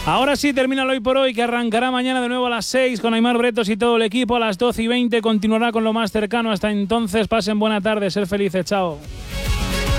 Ahora sí, termina el Hoy por Hoy, que arrancará mañana de nuevo a las 6 con Aimar Bretos y todo el equipo. A las 12:20 continuará con lo más cercano. Hasta entonces, pasen buena tarde, ser felices, chao.